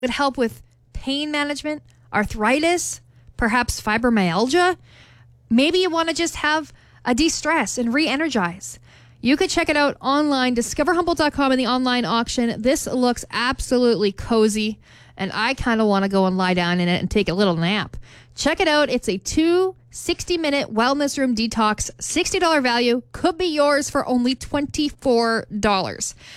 It would help with pain management, arthritis, perhaps fibromyalgia. Maybe you want to just have a de-stress and re-energize. You could check it out online, discoverhumboldt.com in the online auction. This looks absolutely cozy, and I kind of want to go and lie down in it and take a little nap. Check it out. It's a 60-minute wellness room detox, $60 value. Could be yours for only $24.